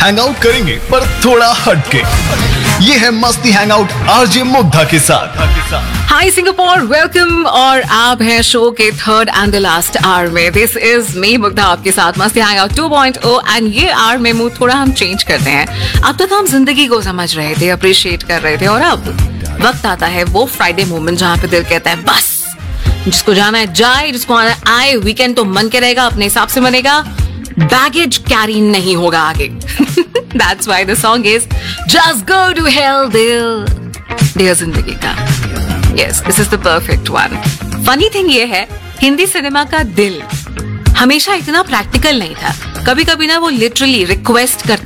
Hang out करेंगे पर थोड़ा हटके। ये है मस्ती हैंग आउट आरजे मुग्धा के साथ। हाय सिंगापुर, वेलकम। और आप हैं शो के third and the last hour में। दिस इज मी मुग्धा आपके साथ मस्ती हैंग आउट 2.0 एंड ये आवर में मूड थोड़ा हम चेंज करते हैं। अब तक हम जिंदगी को समझ रहे थे, अप्रिशिएट कर रहे थे, और अब वक्त आता है वो फ्राइडे मोमेंट जहाँ पे दिल कहता है बस, जिसको जाना है जाए, जिसको आना है आए। वीकेंड तो मन के रहेगा, अपने हिसाब से बनेगा, बैगेज कैरी नहीं होगा आगे। That's why the song is Just Go to Hell दिल डियर जिंदगी का। Yes, this is the perfect one. Funny thing ये है, हिंदी सिनेमा का दिल हमेशा इतना प्रैक्टिकल नहीं था। कभी कभी ना वो लिटरली रिक्वेस्ट करता